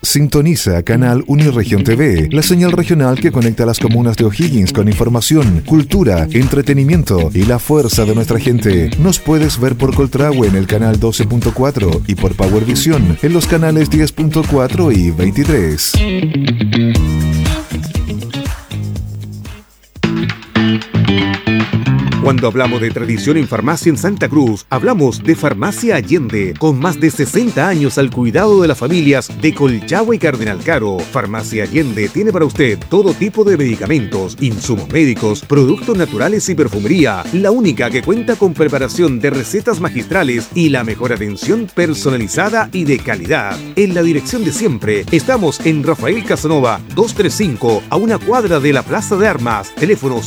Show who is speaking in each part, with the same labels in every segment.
Speaker 1: Sintoniza Canal Uniregión TV, la señal regional que conecta a las comunas de O'Higgins con información, cultura, entretenimiento y la fuerza de nuestra gente. Nos puedes ver por Coltrahue en el canal 12.4 y por Powervisión en los canales 10.4 y 23.
Speaker 2: Cuando hablamos de tradición en farmacia en Santa Cruz, hablamos de Farmacia Allende, con más de 60 años al cuidado de las familias de Colchagua y Cardenal Caro. Farmacia Allende tiene para usted todo tipo de medicamentos, insumos médicos, productos naturales y perfumería, la única que cuenta con preparación de recetas magistrales y la mejor atención personalizada y de calidad. En la dirección de siempre, estamos en Rafael Casanova 235, a una cuadra de la Plaza de Armas, teléfono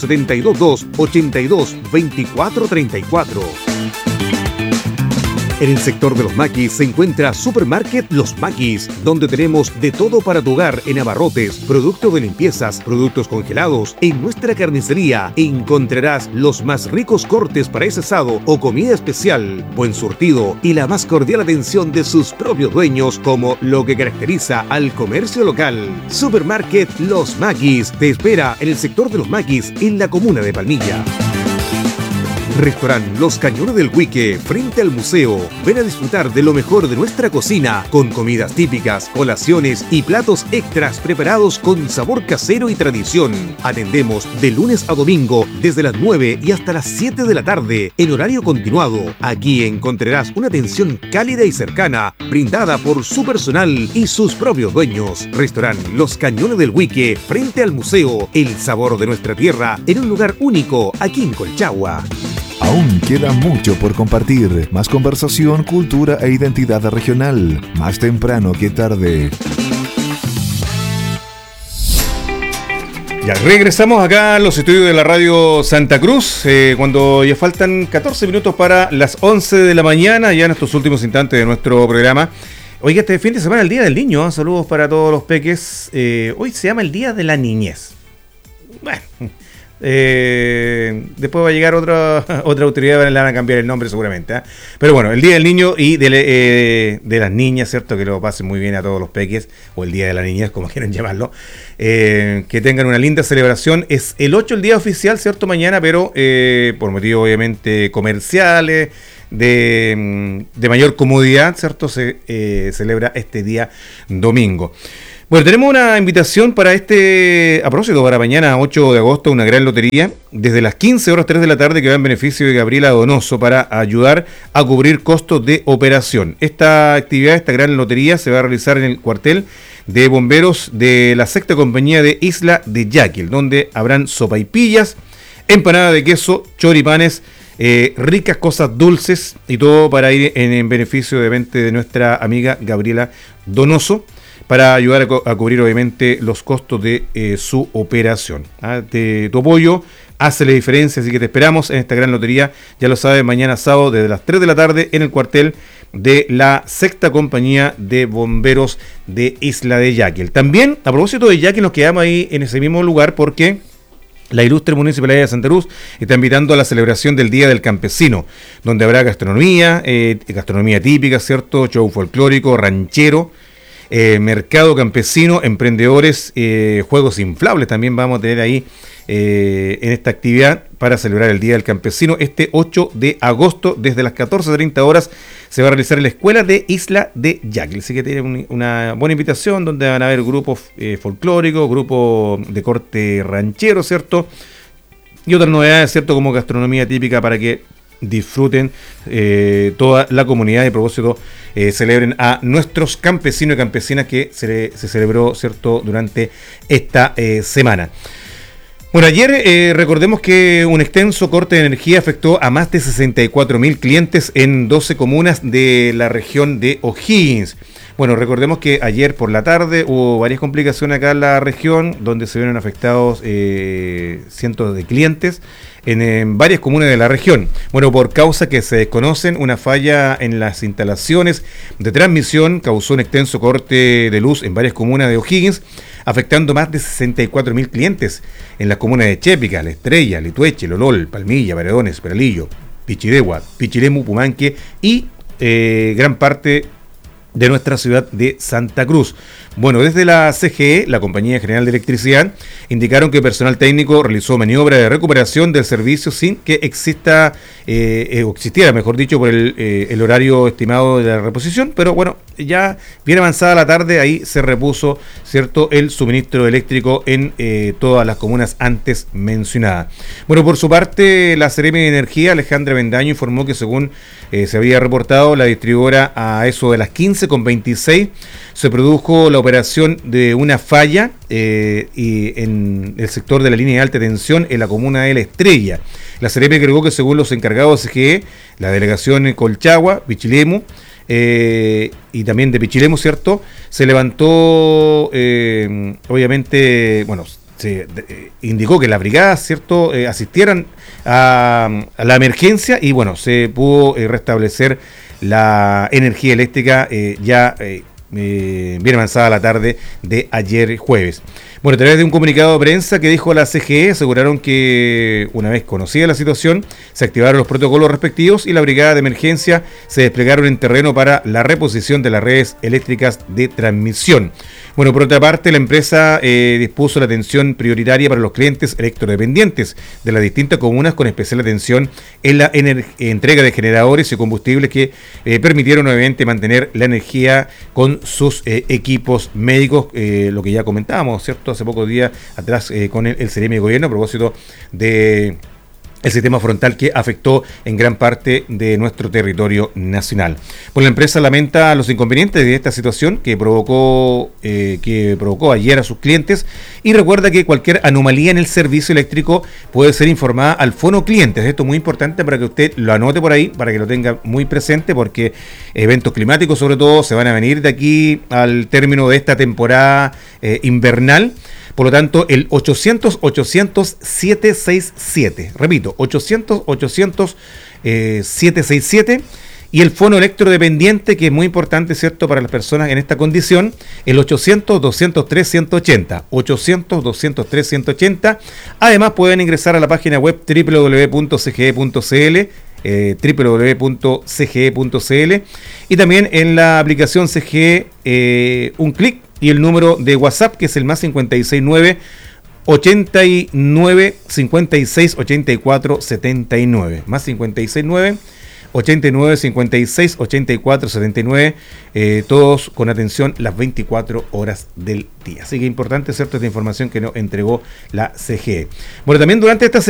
Speaker 2: 722-82-2434. En el sector de los maquis se encuentra Supermarket Los Maquis, donde tenemos de todo para tu hogar en abarrotes, productos de limpiezas, productos congelados. En nuestra carnicería encontrarás los más ricos cortes para ese asado o comida especial, buen surtido y la más cordial atención de sus propios dueños, como lo que caracteriza al comercio local. Supermarket Los Maquis te espera en el sector de Los Maquis, en la comuna de Palmilla. Restaurante Los Cañones del Huique, frente al museo. Ven a disfrutar de lo mejor de nuestra cocina, con comidas típicas, colaciones y platos extras preparados con sabor casero y tradición. Atendemos de lunes a domingo desde las 9 y hasta las 7 de la tarde, en horario continuado. Aquí encontrarás una atención cálida y cercana, brindada por su personal y sus propios dueños. Restaurante Los Cañones del Huique, frente al museo. El sabor de nuestra tierra en un lugar único, aquí en Colchagua.
Speaker 1: Aún queda mucho por compartir. Más conversación, cultura e identidad regional. Más temprano que tarde.
Speaker 3: Ya regresamos acá a los estudios de la radio Santa Cruz, cuando ya faltan 14 minutos para las 11 de la mañana, ya en estos últimos instantes de nuestro programa. Oiga, este fin de semana es el Día del Niño, ¿eh? Saludos para todos los peques. Hoy se llama el Día de la Niñez. Bueno, después va a llegar otra autoridad, le van a cambiar el nombre seguramente, ¿eh? Pero bueno, el Día del Niño y de las niñas, ¿cierto? Que lo pasen muy bien a todos los peques, o el Día de la Niñez, como quieran llamarlo, que tengan una linda celebración. Es el 8 el día oficial, ¿cierto? Mañana, pero por motivos obviamente comerciales, de mayor comodidad, ¿cierto? Se celebra este día domingo. Bueno, tenemos una invitación para a propósito, para mañana 8 de agosto, una gran lotería, desde las 15 horas 3 de la tarde, que va en beneficio de Gabriela Donoso para ayudar a cubrir costos de operación. Esta actividad, esta gran lotería, se va a realizar en el cuartel de bomberos de la sexta compañía de Isla de Yaquil, donde habrán sopaipillas, empanada de queso, choripanes, ricas cosas dulces y todo para ir en beneficio obviamente de nuestra amiga Gabriela Donoso, para ayudar a cubrir obviamente los costos de su operación. Tu apoyo hace la diferencia, así que te esperamos en esta gran lotería, ya lo sabes, mañana sábado desde las 3 de la tarde en el cuartel de la sexta compañía de bomberos de Isla de Yaquil. También, a propósito de Yaquil, nos quedamos ahí en ese mismo lugar porque la ilustre Municipalidad de Santa Cruz está invitando a la celebración del Día del Campesino, donde habrá gastronomía típica, ¿cierto? Show folclórico, ranchero, mercado campesino, emprendedores, juegos inflables también vamos a tener ahí en esta actividad para celebrar el Día del Campesino. Este 8 de agosto, desde las 14:30 horas, se va a realizar en la Escuela de Isla de Yaquil. Así que tiene una buena invitación donde van a haber grupos folclóricos, grupos de corte ranchero, ¿cierto? Y otras novedades, ¿cierto? Como gastronomía típica para que disfruten toda la comunidad y a propósito celebren a nuestros campesinos y campesinas que se celebró, ¿cierto?, durante esta semana. Bueno, ayer recordemos que un extenso corte de energía afectó a más de 64.000 clientes en 12 comunas de la región de O'Higgins. Bueno, recordemos que ayer por la tarde hubo varias complicaciones acá en la región, donde se vieron afectados cientos de clientes en varias comunas de la región. Bueno, por causa que se desconocen, una falla en las instalaciones de transmisión causó un extenso corte de luz en varias comunas de O'Higgins, afectando más de 64.000 clientes en las comunas de Chépica, La Estrella, Litueche, Lolol, Palmilla, Paredones, Peralillo, Pichidegua, Pichilemu, Pumanque y gran parte de nuestra ciudad de Santa Cruz. Bueno, desde la CGE, la Compañía General de Electricidad, indicaron que el personal técnico realizó maniobra de recuperación del servicio sin que existiera, mejor dicho, por el horario estimado de la reposición, pero bueno, ya bien avanzada la tarde, ahí se repuso, ¿cierto?, el suministro eléctrico en todas las comunas antes mencionadas. Bueno, por su parte, la Seremi de Energía, Alejandra Bendaño, informó que según se había reportado, la distribuidora a eso de las 15:26 se produjo la operación de una falla y en el sector de la línea de alta tensión en la comuna de La Estrella. La Seremi agregó que según los encargados de CGE, la delegación Colchagua, Pichilemu, y también de Pichilemu, ¿cierto?, se levantó, obviamente, bueno, se indicó que las brigadas, ¿cierto?, asistieran a la emergencia y bueno, se pudo restablecer la energía eléctrica bien avanzada la tarde de ayer jueves. Bueno, a través de un comunicado de prensa que dijo la CGE, aseguraron que una vez conocida la situación, se activaron los protocolos respectivos y la brigada de emergencia se desplegaron en terreno para la reposición de las redes eléctricas de transmisión. Bueno, por otra parte, la empresa dispuso la atención prioritaria para los clientes electrodependientes de las distintas comunas, con especial atención en la entrega de generadores y combustibles que permitieron obviamente mantener la energía con sus equipos médicos, lo que ya comentábamos, ¿cierto?, hace pocos días atrás con el Seremi de Gobierno a propósito de el sistema frontal que afectó en gran parte de nuestro territorio nacional. Pues la empresa lamenta los inconvenientes de esta situación que provocó ayer a sus clientes y recuerda que cualquier anomalía en el servicio eléctrico puede ser informada al Fono Clientes. Esto es muy importante para que usted lo anote por ahí, para que lo tenga muy presente, porque eventos climáticos sobre todo se van a venir de aquí al término de esta temporada invernal. Por lo tanto, el 800-800-767. Repito, 800-800-767. Y el fono electrodependiente, que es muy importante, ¿cierto?, para las personas en esta condición, el 800-203-180. 800-203-180. Además, pueden ingresar a la página web www.cge.cl. www.cge.cl y también en la aplicación CGE un clic y el número de WhatsApp, que es el más 569 89 56 84 79, más 569 89 56 84 79, todos con atención las 24 horas del día. Así que importante, ¿cierto?, esta información que nos entregó la CGE. Bueno, también durante esta